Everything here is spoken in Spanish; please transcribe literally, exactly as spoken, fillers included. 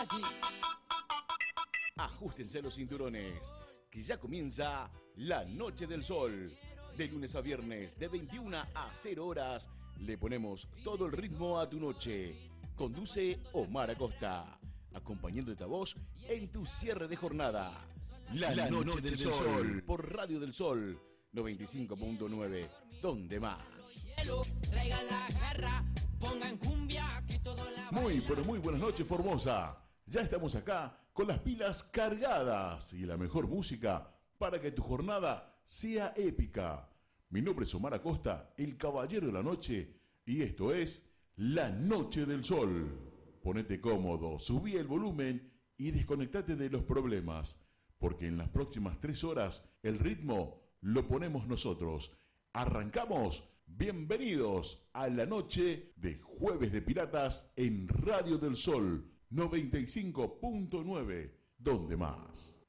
así. Ajustense los cinturones, que ya comienza La Noche del Sol. De lunes a viernes, de veintiuna a cero horas, le ponemos todo el ritmo a tu noche. Conduce Omar Acosta, acompañándote a vos en tu cierre de jornada. La, La Noche, Noche del, del Sol, Sol, por Radio del Sol, noventa y cinco punto nueve, donde más. Traigan la jarra, pongan cumbia, que todo la Muy, pero muy buenas noches, Formosa. Ya estamos acá con las pilas cargadas y la mejor música para que tu jornada sea épica. Mi nombre es Omar Acosta, el caballero de la noche, y esto es La Noche del Sol. Ponete cómodo, subí el volumen y desconectate de los problemas, porque en las próximas tres horas el ritmo lo ponemos nosotros. ¡Arrancamos! Bienvenidos a la noche de Jueves de Piratas en Radio del Sol noventa y cinco punto nueve, donde más.